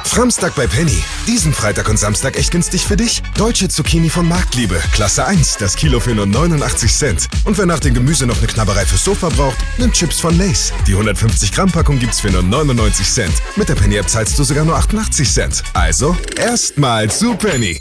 Framstag bei Penny. Diesen Freitag und Samstag echt günstig für dich. Deutsche Zucchini von Marktliebe, Klasse 1, das Kilo für nur 89 Cent. Und wer nach dem Gemüse noch eine Knabberei fürs Sofa braucht, nimmt Chips von Lay's. Die 150 Gramm Packung gibt's für nur 99 Cent. Mit der Penny-App zahlst du sogar nur 88 Cent. Also, erstmal zu Penny.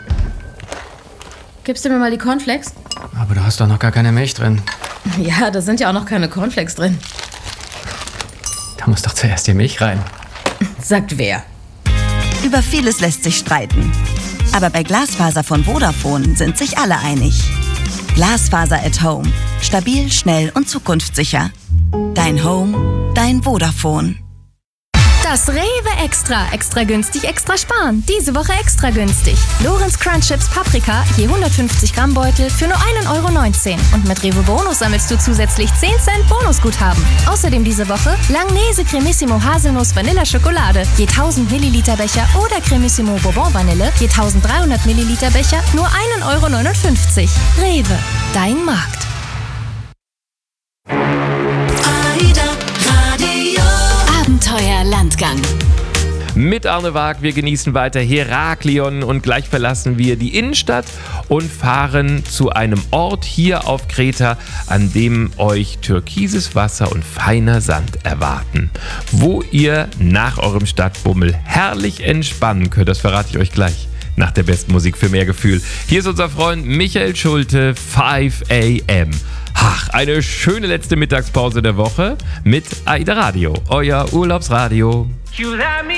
Gibst du mir mal die Cornflakes? Aber du hast doch noch gar keine Milch drin. Ja, da sind ja auch noch keine Cornflakes drin. Da muss doch zuerst die Milch rein. Sagt wer? Über vieles lässt sich streiten. Aber bei Glasfaser von Vodafone sind sich alle einig. Glasfaser at Home. Stabil, schnell und zukunftssicher. Dein Home, dein Vodafone. Das Rewe Extra. Extra günstig, extra sparen. Diese Woche extra günstig. Lorenz Crunch Chips Paprika, je 150 Gramm Beutel für nur 1,19 €. Und mit Rewe Bonus sammelst du zusätzlich 10 Cent Bonusguthaben. Außerdem diese Woche Langnese Cremissimo Haselnuss Vanilla Schokolade, je 1000 Milliliter Becher oder Cremissimo Bourbon Vanille, je 1300 Milliliter Becher, nur 1,59 €. Rewe, dein Markt. Abenteuer Landgang. Mit Arne Waag, wir genießen weiter Heraklion und gleich verlassen wir die Innenstadt und fahren zu einem Ort hier auf Kreta, an dem euch türkises Wasser und feiner Sand erwarten. Wo ihr nach eurem Stadtbummel herrlich entspannen könnt, das verrate ich euch gleich. Nach der besten Musik für mehr Gefühl. Hier ist unser Freund Michael Schulte, 5 AM. Ach, eine schöne letzte Mittagspause der Woche mit AIDA Radio, euer Urlaubsradio.